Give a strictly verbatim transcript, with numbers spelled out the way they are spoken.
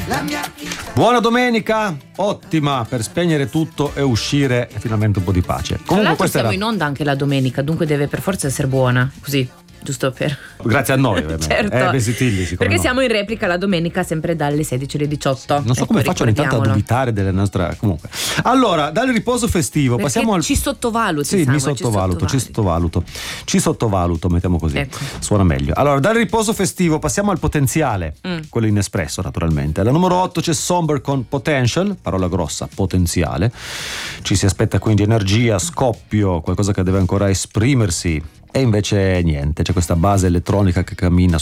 Buona domenica, ottima per spegnere tutto e uscire e finalmente un po' di pace. Comunque questa siamo era... in onda anche la domenica, dunque deve per forza essere buona, così. Giusto per... Grazie a noi, certo. eh, Vesitilli, perché no. siamo in replica la domenica sempre dalle sedici alle diciotto. Non so ecco, come faccio ogni tanto a dubitare delle nostre. Comunque, allora, dal riposo festivo perché passiamo al. Ci sottovaluti. Sì, Samuel, mi sottovaluto, ci sottovaluto, ci sottovaluto, mettiamo così. Ecco. Suona meglio. Allora, dal riposo festivo passiamo al potenziale, mm. quello in espresso, naturalmente. Alla numero otto c'è Somber con Potential, parola grossa, potenziale. Ci si aspetta quindi energia, scoppio, qualcosa che deve ancora esprimersi. E invece niente, c'è questa base elettronica che cammina